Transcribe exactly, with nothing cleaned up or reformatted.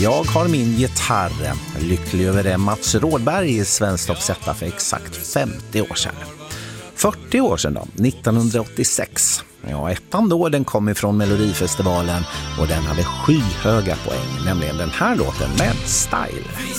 Jag har min gitarr, lycklig över det Mats Rådberg i Svensktoppsetta för exakt femtio år sedan. fyrtio år sedan då, nittonhundraåttiosex. Ja, ettan då, den kom ifrån Melodifestivalen och den hade skyhöga poäng, nämligen den här låten med Style.